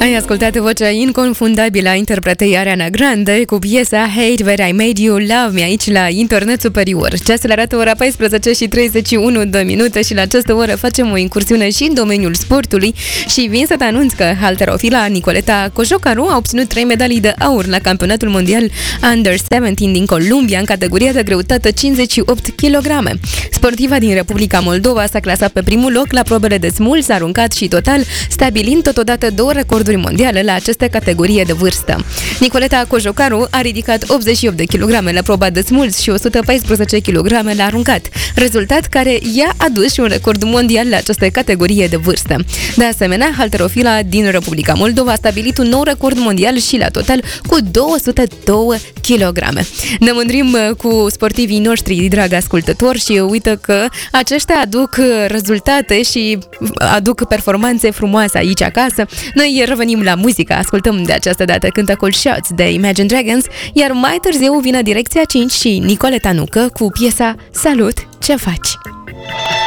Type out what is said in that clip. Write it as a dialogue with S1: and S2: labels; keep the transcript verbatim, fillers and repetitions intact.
S1: Ai ascultat vocea inconfundabilă a interpretei Ariana Grande cu piesa Hate Where I Made You Love Me aici la Internet Superior. Ceasul arată ora paisprezece și treizeci și unu de minute și la această oră facem o incursiune și în domeniul sportului și vin să te anunț că halterofila Nicoleta Cojocaru a obținut trei medalii de aur la campionatul mondial Under șaptesprezece din Columbia în categoria de greutate cincizeci și opt kilograme. Sportiva din Republica Moldova s-a clasat pe primul loc la probele de smuls, aruncat și total, stabilind totodată două recorduri mondiale la aceste categorie de vârstă. Nicoleta Cojocaru a ridicat optzeci și opt de kilograme la proba de smuls și o sută paisprezece kilograme la aruncat, rezultat care i-a adus și un record mondial la această categorie de vârstă. De asemenea, halterofila din Republica Moldova a stabilit un nou record mondial și la total cu două sute doi kilograme. Ne mândrim cu sportivii noștri, dragi ascultători, și uită că aceștia aduc rezultate și aduc performanțe frumoase aici acasă. Noi revenim la muzică, ascultăm de această dată cântecul Shots de Imagine Dragons, iar mai târziu vine Direcția cinci și Nicoleta Nucă cu piesa Salut, ce faci?